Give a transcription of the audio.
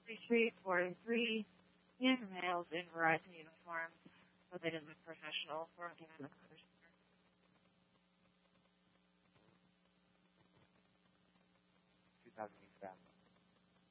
Street 43 in males in Verizon uniforms, but they didn't look professional for giving the colors. 2007.